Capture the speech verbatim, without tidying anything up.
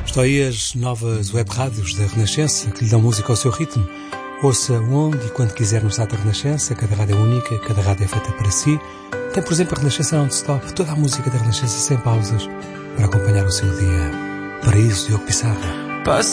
Estão aí as novas web rádios da Renascença que lhe dão música ao seu ritmo. Ouça onde e quando quiser no site da Renascença. Cada rádio é única, cada rádio é feita para si. Tem, por exemplo, a Renascença non-stop, toda a música da Renascença sem pausas, para acompanhar o seu dia. Paraíso, Diogo Pissarra.